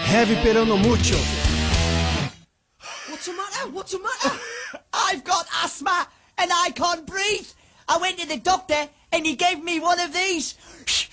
Heavy pero no mucho. What's the matter? What's the matter? I've got asthma and I can't breathe. I went to the doctor and he gave me one of these.